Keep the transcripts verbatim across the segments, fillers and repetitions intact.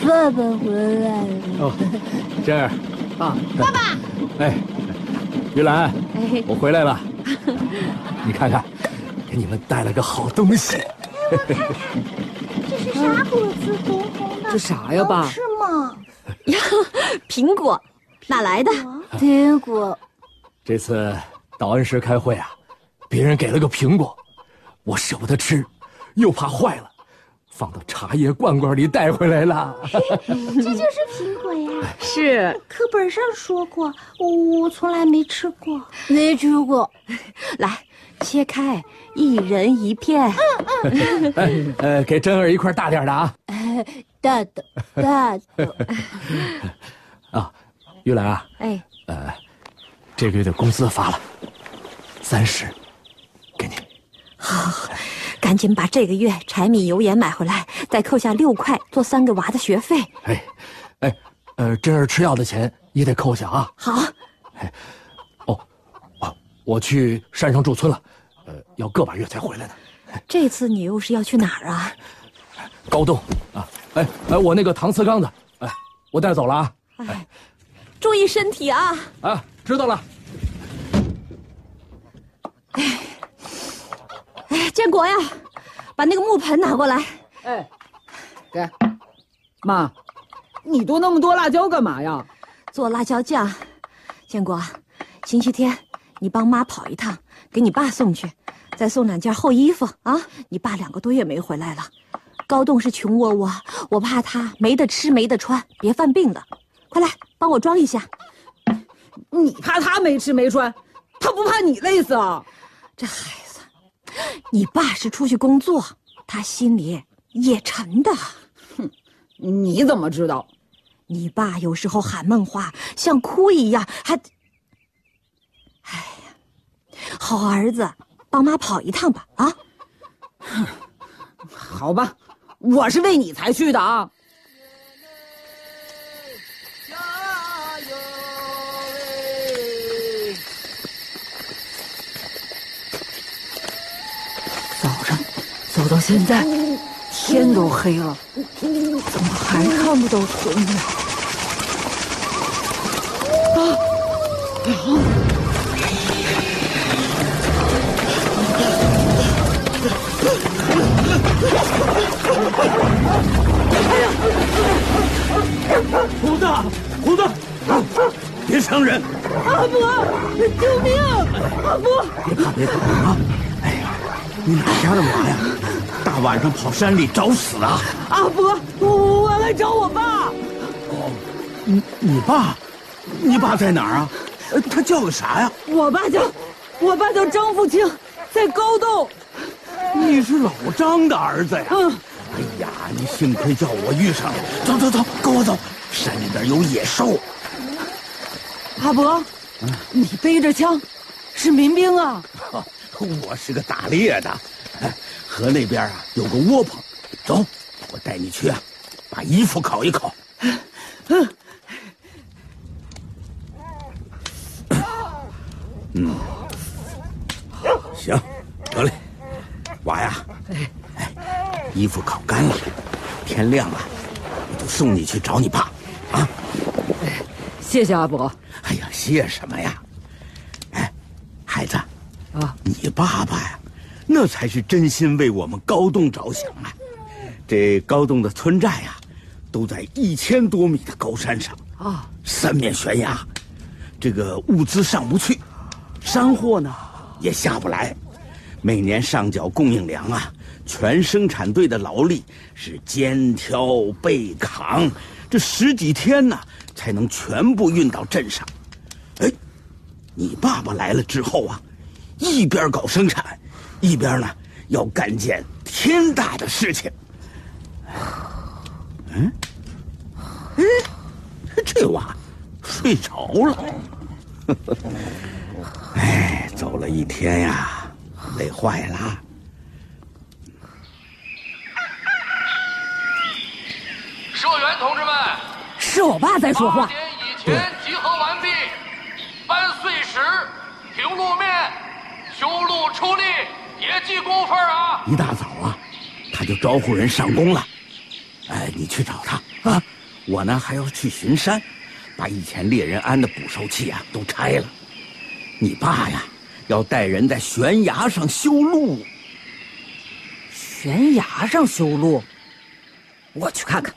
爸爸回来了。 哦，真儿， 啊， 爸爸。 哎，玉兰， 哎， 我回来了。你看看，给你们带了个好东西。 哎，我看看，这是啥果子？红红的， 这啥呀，爸？ 是吗？ 呀，苹果，哪来的？ 苹果。 这次到恩施开会啊，别人给了个苹果，我舍不得吃，又怕坏了，放到茶叶罐罐里带回来了。 这就是苹果呀？ 是， 课本上说过，我我从来没吃过。 没吃过。来，切开，一人一片。 嗯嗯。呃，给真儿一块大点的啊。 大的，大的。 啊，玉兰啊。 哎。 呃，这个月的工资发了，三十，给你。 好，赶紧把这个月柴米油盐买回来，再扣下六块做三个娃的学费。 哎，哎，呃，真儿吃药的钱也得扣下啊。 好。 哎，哦，啊，我去山上驻村了，呃，要个把月才回来呢。 这次你又是要去哪儿啊？ 高洞啊，哎哎，我那个搪瓷缸子，哎，我带走了啊。 哎，注意身体啊！ 啊，知道了。 哎，哎，建国呀，把那个木盆拿过来。 哎，给，妈，你剁那么多辣椒干嘛呀？ 做辣椒酱。建国，星期天你帮妈跑一趟，给你爸送去，再送两件厚衣服啊！你爸两个多月没回来了，高栋是穷窝窝，我怕他没得吃没得穿，别犯病的。快来帮我装一下。 你怕他没吃没穿，他不怕你累死啊？ 这孩子，你爸是出去工作，他心里也沉的。 哼，你怎么知道？ 你爸有时候喊梦话，像哭一样，还……哎呀，好儿子，帮妈跑一趟吧，啊！ 好吧，我是为你才去的啊。早上走到现在，天都黑了，怎么还看不到村子？啊！啊！ 胡子，胡子，别伤人！ 阿伯，救命！阿伯， 别怕，别怕啊！哎呀，你哪家的娃呀？大晚上跑山里找死啊！ 阿伯，我我来找我爸。 哦，你你爸，你爸在哪儿啊？呃，他叫个啥呀？ 我爸叫，我爸叫张富清，在高洞。 你是老张的儿子呀？ 嗯。 哎呀，你幸亏叫我遇上了。走走走，跟我走，山里边有野兽。 阿伯，嗯、你背着枪，是民兵啊？ 我是个打猎的，河那边啊有个窝棚，走，我带你去啊，把衣服烤一烤。嗯，嗯，行，得嘞，娃呀，哎，衣服烤干了，天亮了，我就送你去找你爸，啊。 谢谢阿伯。 哎呀，谢什么呀？哎，孩子， 啊， 你爸爸呀，那才是真心为我们高洞着想啊！这高洞的村寨呀，都在一千多米的高山上啊，三面悬崖，这个物资上不去，山货呢也下不来，每年上缴供应粮啊，全生产队的劳力是肩挑背扛，这十几天呢才能全部运到镇上。哎，你爸爸来了之后啊，一边搞生产，一边呢要干件天大的事情。嗯，哎，这娃睡着了。哎，走了一天呀，累坏了。 社员同志们， 是我爸在说话。 八点以前集合完毕，搬碎石、平路面、修路出力，别记工分啊！ 一大早啊，他就招呼人上工了。哎，你去找他啊， 我呢还要去巡山，把以前猎人安的捕兽器啊都拆了。你爸呀，要带人在悬崖上修路。 悬崖上修路，我去看看。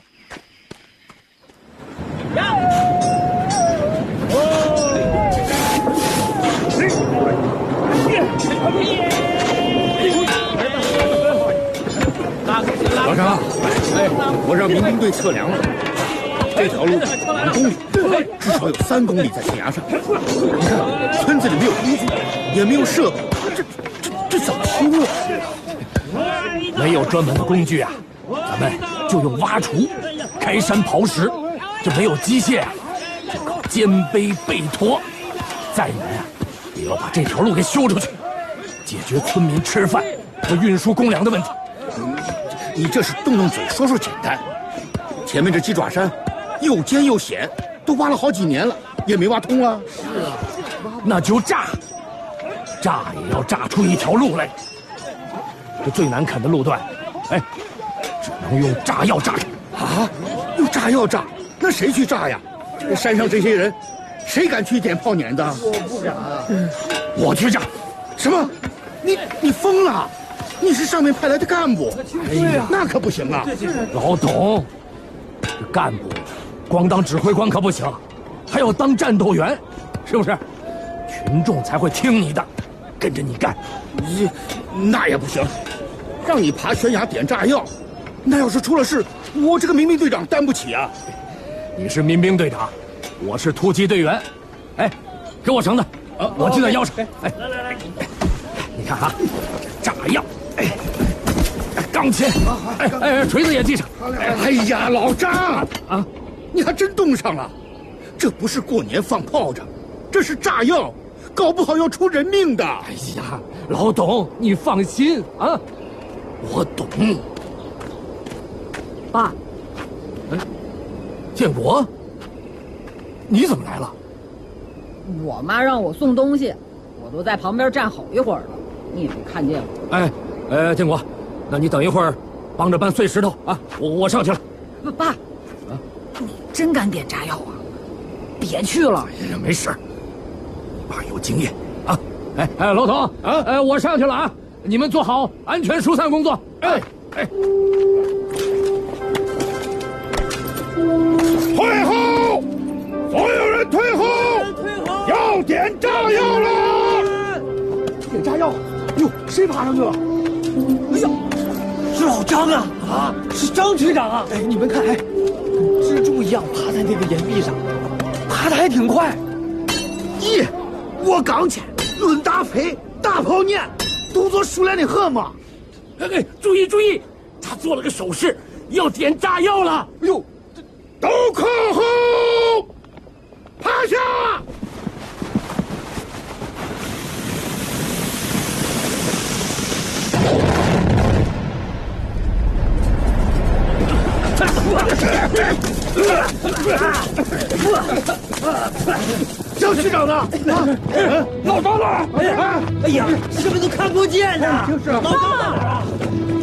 老张， 哎，我让民兵队测量了，这条路两公里，至少有三公里在悬崖上。你看，村子里没有工具，也没有设备，这这这怎么修啊？ 没有专门的工具啊，咱们就用挖锄、开山刨石。这没有机械啊，就靠肩背背驮。再难啊，也要把这条路给修出去，解决村民吃饭和运输公粮的问题。 你这是动动嘴说说简单，前面这鸡爪山又尖又险，都挖了好几年了，也没挖通啊。 是啊，那就炸，炸也要炸出一条路来。这最难啃的路段，哎，只能用炸药炸啊！用炸药炸，那谁去炸呀？这山上这些人，谁敢去点炮碾的？ 我不敢、啊，我去炸。 什么？你你疯了？你是上面派来的干部， 哎呀， 那可不行啊！ 老董，这干部光当指挥官可不行，还要当战斗员，是不是？群众才会听你的，跟着你干。 你那也不行，让你爬悬崖点炸药，那要是出了事，我这个民兵队长担不起啊！ 你是民兵队长，我是突击队员。哎，给我绳子，啊、我系在腰上。哎，来来来，你看啊，炸药。哎，钢钎，哎哎，锤子也系上。 哎呀，老张啊，你还真冻上了！这不是过年放炮仗，这是炸药，搞不好要出人命的。 哎呀，老董，你放心啊，我懂。 爸， 哎，建国，你怎么来了？ 我妈让我送东西，我都在旁边站好一会儿了，你也没看见我。 哎。呃，建国，那你等一会儿，帮着搬碎石头啊！我我上去了。 爸，啊，你真敢点炸药啊？别去了。 哎呀，没事，爸有经验啊！哎哎，老董啊，哎，我上去了啊！你们做好安全疏散工作。哎哎， 退后！所有人退后！退后！要点炸药了！点炸药！哟，谁爬上去了？哎呀，是老张啊！啊，是张局长啊！哎，你们看，哎，跟蜘蛛一样爬在那个岩壁上，爬得还挺快。咦，我刚去，论大飞，大炮念，都做熟练的很嘛。 哎哎，注意注意，他做了个手势，要点炸药了。 哎呦，都靠后，趴下！张局长呢？啊，老张呢？哎呀，哎呀，什么都看不见呢。就是老张呢？